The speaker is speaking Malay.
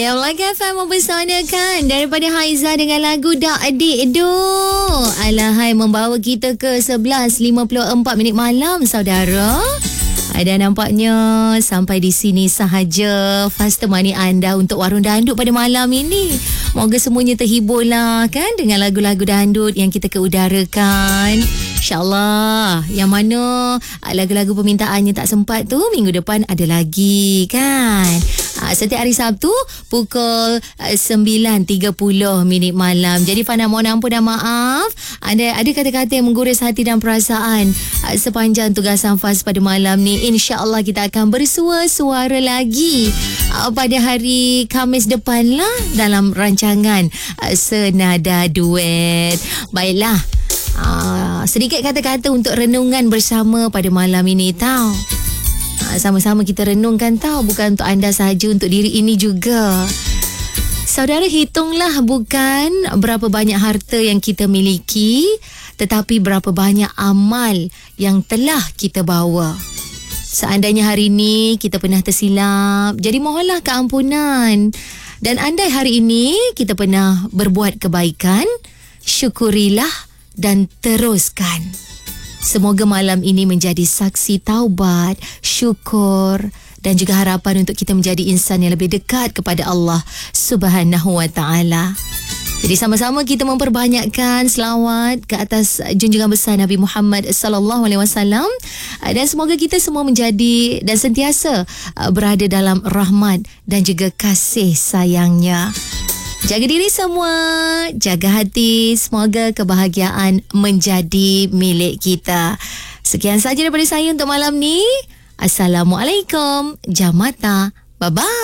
Layan Melaka FM mempersanakan daripada Haiza dengan lagu Dak Adik Duk. Alahai membawa kita ke 11.54 minit malam, saudara. Dan nampaknya sampai di sini sahaja Faz temani anda untuk Warung Dandut pada malam ini. Moga semuanya terhibur lah kan dengan lagu-lagu dandut yang kita keudarakan. InsyaAllah. Yang mana lagu-lagu permintaannya tak sempat tu, minggu depan ada lagi kan. Setiap hari Sabtu pukul 9.30 minit malam. Jadi Fana mohon ampun dan maaf. Ada kata-kata yang menggores hati dan perasaan sepanjang tugasan Faz pada malam ni. InsyaAllah kita akan bersua-suara lagi pada hari Khamis depan lah dalam rancangan Senada Duet. Baiklah. Sedikit kata-kata untuk renungan bersama pada malam ini tau. Sama-sama kita renungkan tau, bukan untuk anda sahaja, untuk diri ini juga. Saudara, hitunglah bukan berapa banyak harta yang kita miliki, tetapi berapa banyak amal yang telah kita bawa. Seandainya hari ini kita pernah tersilap, jadi mohonlah keampunan. Dan andai hari ini kita pernah berbuat kebaikan, syukurilah dan teruskan. Semoga malam ini menjadi saksi taubat, syukur dan juga harapan untuk kita menjadi insan yang lebih dekat kepada Allah Subhanahu wa taala. Jadi sama-sama kita memperbanyakkan selawat ke atas junjungan besar Nabi Muhammad sallallahu alaihi wasallam, dan semoga kita semua menjadi dan sentiasa berada dalam rahmat dan juga kasih sayangnya. Jaga diri semua, jaga hati, semoga kebahagiaan menjadi milik kita. Sekian saja daripada saya untuk malam ni. Assalamualaikum, Jamata, bye-bye.